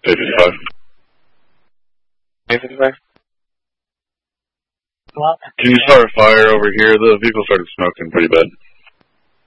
855. 855? What? Can you start a fire over here? The vehicle started smoking pretty bad.